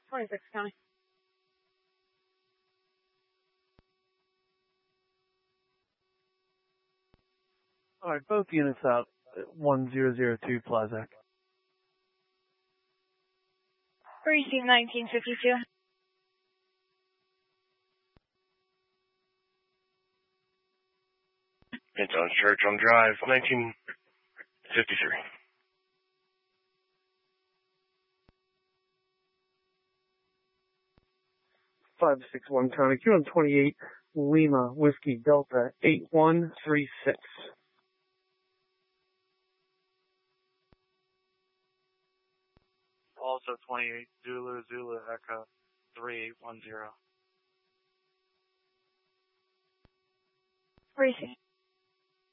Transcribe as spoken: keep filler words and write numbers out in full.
twenty-six County. All right, both units out. one zero zero two Plaza. Receive nineteen fifty-two. It's on Church on Drive, nineteen fifty-three. five six one County, Q M twenty-eight, Lima, Whiskey, Delta, eight one three six. Also twenty-eight, Zulu, Zulu, Echo, three eight one zero. Receive.